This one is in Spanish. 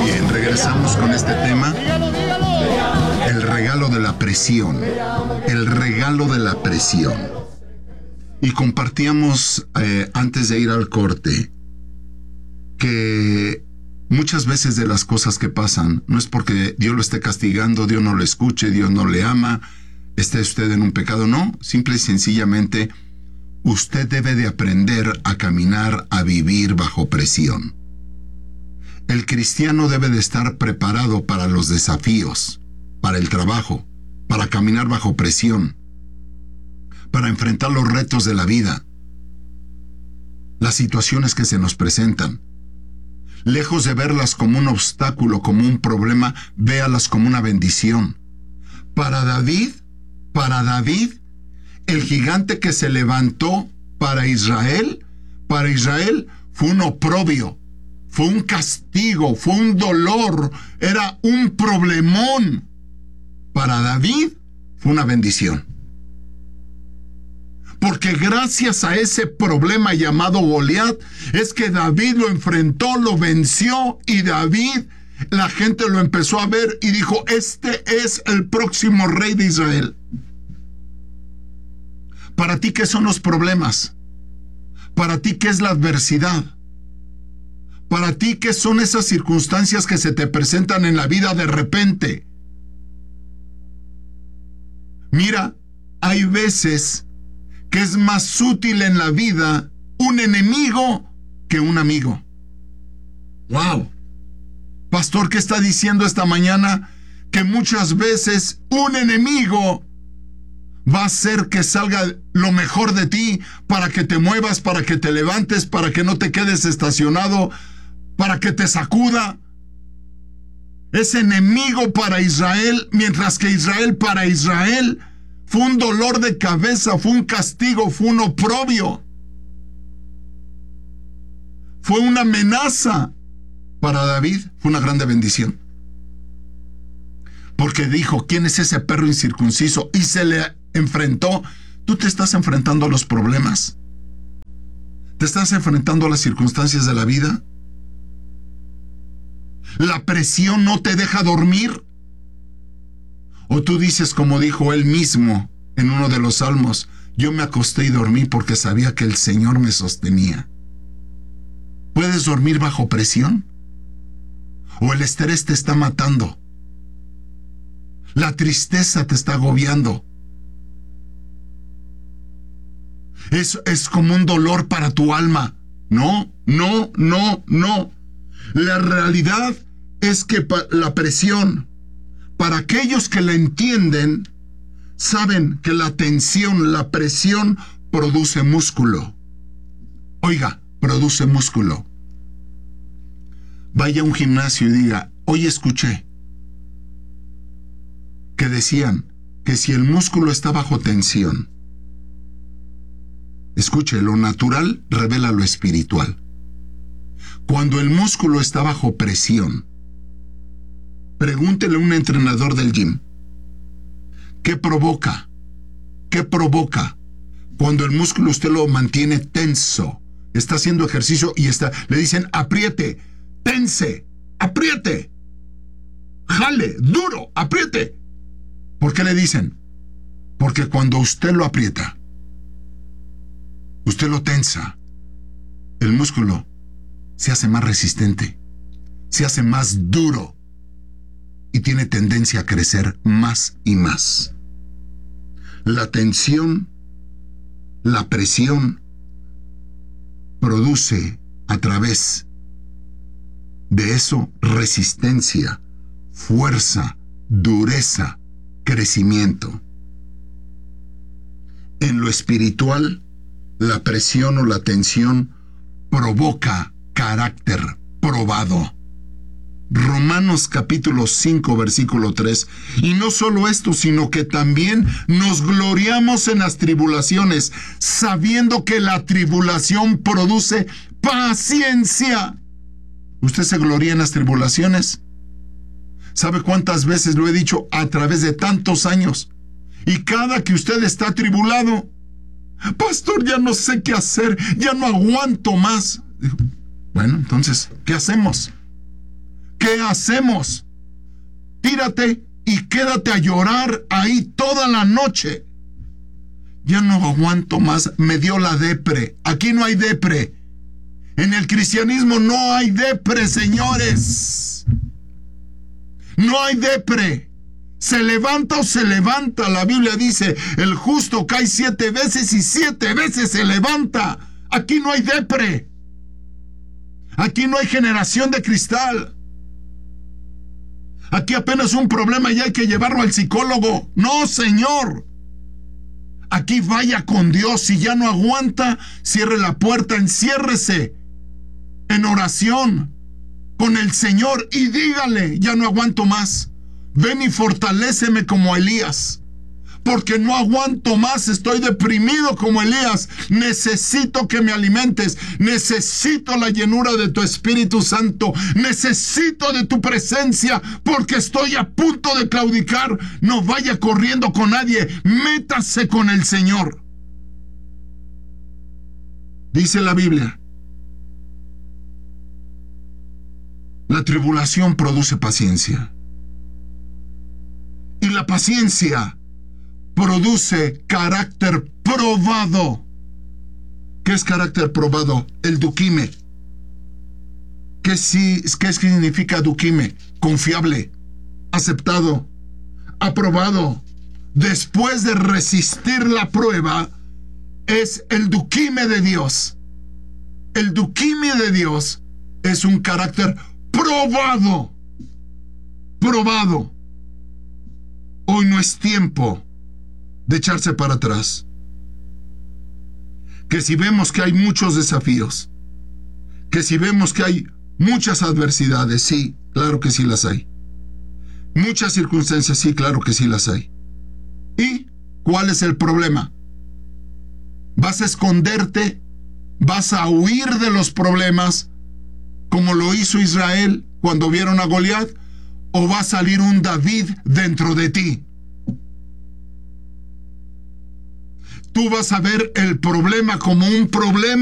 Bien, regresamos con este tema. El regalo de la presión. El regalo de la presión. Y compartíamos antes de ir al corte que muchas veces de las cosas que pasan no es porque Dios lo esté castigando, Dios no lo escuche, Dios no le ama, esté usted en un pecado. No, simple y sencillamente usted debe de aprender a caminar, a vivir bajo presión. El cristiano debe de estar preparado para los desafíos, para el trabajo, para caminar bajo presión, para enfrentar los retos de la vida, las situaciones que se nos presentan. Lejos de verlas como un obstáculo, como un problema, véalas como una bendición. Para David, el gigante que se levantó para Israel fue un oprobio, fue un castigo, fue un dolor, era un problemón. Para David fue una bendición. Porque gracias a ese problema llamado Goliat, es que David lo enfrentó, lo venció, y David, la gente lo empezó a ver y dijo, este es el próximo rey de Israel. Para ti, ¿qué son los problemas? Para ti, ¿qué es la adversidad? Para ti, ¿qué son esas circunstancias que se te presentan en la vida de repente? Mira, hay veces que es más útil en la vida un enemigo que un amigo. ¡Wow! Pastor, ¿qué está diciendo esta mañana? Que muchas veces un enemigo va a hacer que salga lo mejor de ti, para que te muevas, para que te levantes, para que no te quedes estacionado, para que te sacuda. Es enemigo para Israel, mientras que Israel para Israel fue un dolor de cabeza, fue un castigo, fue un oprobio. Fue una amenaza. Para David fue una grande bendición. Porque dijo, ¿quién es ese perro incircunciso? Y se le enfrentó. Tú te estás enfrentando a los problemas. ¿Te estás enfrentando a las circunstancias de la vida? ¿La presión no te deja dormir? O tú dices, como dijo él mismo en uno de los salmos, yo me acosté y dormí porque sabía que el Señor me sostenía. ¿Puedes dormir bajo presión? ¿O el estrés te está matando? ¿La tristeza te está agobiando? Es como un dolor para tu alma. No. La realidad es que la presión, para aquellos que la entienden, saben que la tensión, la presión produce músculo. Oiga, produce músculo. Vaya a un gimnasio y diga, hoy escuché que decían que si el músculo está bajo tensión, escuche, lo natural revela lo espiritual. Cuando el músculo está bajo presión, pregúntele a un entrenador del gym, ¿qué provoca? ¿Qué provoca? Cuando el músculo usted lo mantiene tenso, está haciendo ejercicio y le dicen, apriete, tense, apriete, jale, duro, apriete. ¿Por qué le dicen? Porque cuando usted lo aprieta, usted lo tensa, el músculo se hace más resistente, se hace más duro y tiene tendencia a crecer más y más. La tensión, la presión, produce a través de eso resistencia, fuerza, dureza, crecimiento. En lo espiritual, la presión o la tensión provoca carácter probado. Romanos capítulo 5, versículo 3. Y no solo esto, sino que también nos gloriamos en las tribulaciones, sabiendo que la tribulación produce paciencia. ¿Usted se gloria en las tribulaciones? ¿Sabe cuántas veces lo he dicho a través de tantos años? Y cada que usted está atribulado, pastor, ya no sé qué hacer, ya no aguanto más. Bueno, entonces, ¿qué hacemos? ¿Qué hacemos? Tírate y quédate a llorar ahí toda la noche. Ya no aguanto más, me dio la depre. Aquí no hay depre. En el cristianismo no hay depre, señores. No hay depre. Se levanta o se levanta. La Biblia dice, el justo cae 7 veces y 7 veces se levanta. Aquí no hay depre. Aquí no hay generación de cristal. Aquí apenas un problema y hay que llevarlo al psicólogo. No, señor. Aquí vaya con Dios. Si ya no aguanta, cierre la puerta, enciérrese en oración con el Señor y dígale, ya no aguanto más. Ven y fortaléceme como Elías, porque no aguanto más, estoy deprimido como Elías. Necesito que me alimentes, necesito la llenura de tu Espíritu Santo, necesito de tu presencia, porque estoy a punto de claudicar. No vaya corriendo con nadie, métase con el Señor. Dice la Biblia, la tribulación produce paciencia, y la paciencia produce carácter probado. ¿Qué es carácter probado? El duquime. ¿Qué significa duquime? Confiable, aceptado, aprobado. Después de resistir la prueba, es el duquime de Dios. El duquime de Dios es un carácter probado. Probado. Hoy no es tiempo de echarse para atrás. Que si vemos que hay muchos desafíos, que si vemos que hay muchas adversidades, sí, claro que sí las hay. Muchas circunstancias, sí, claro que sí las hay. ¿Y cuál es el problema? ¿Vas a esconderte? ¿Vas a huir de los problemas como lo hizo Israel cuando vieron a Goliat? ¿O va a salir un David dentro de ti? Tú vas a ver el problema como un problema.